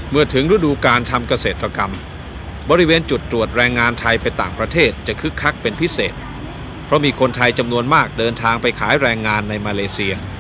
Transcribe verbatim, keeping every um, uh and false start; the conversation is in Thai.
เมื่อถึงฤดูการทำเกษตรกรรมบริเวณจุดตรวจแรงงานไทยไปต่างประเทศจะคึกคักเป็นพิเศษเพราะมีคนไทยจำนวนมากเดินทางไปขายแรงงานในมาเลเซีย